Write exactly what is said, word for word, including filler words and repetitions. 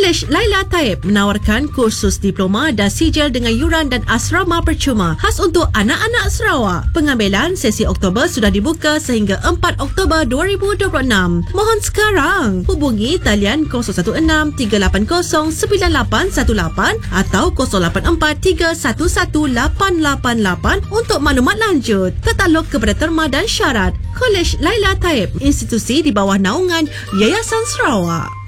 Kolej Laila Taib menawarkan kursus diploma dan sijil dengan yuran dan asrama percuma khas untuk anak-anak Sarawak. Pengambilan sesi Oktober sudah dibuka sehingga empat Oktober dua ribu dua puluh enam. Mohon sekarang hubungi talian kosong satu enam tiga lapan kosong sembilan lapan satu lapan atau kosong lapan empat tiga satu satu lapan lapan lapan untuk maklumat lanjut. Katalog kepada terma dan syarat. Kolej Laila Taib, institusi di bawah naungan Yayasan Sarawak.